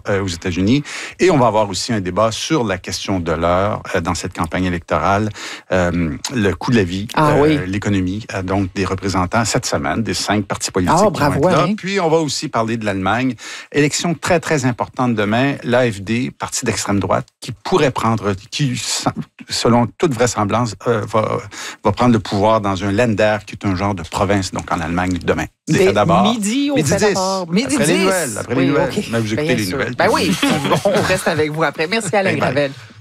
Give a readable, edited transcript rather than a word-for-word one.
aux États-Unis. Et on va avoir aussi un débat sur la question de l'heure dans cette campagne électorale, le coût de la vie, l'économie, donc des représentants cette semaine, des 5 partis politiques qui vont être là. Puis on va aussi parler de l'Allemagne. Élection très, très importante demain, l'AfD, parti d'extrême droite, qui pourrait prendre, qui, selon toute vraisemblance, va prendre le pouvoir dans un Länder, qui est un genre de province, donc en Allemagne, demain. D'abord. Midi 10. Après les nouvelles. Okay. Mais vous écoutez les nouvelles. Oui, on reste avec vous après. Merci Alain Gravel.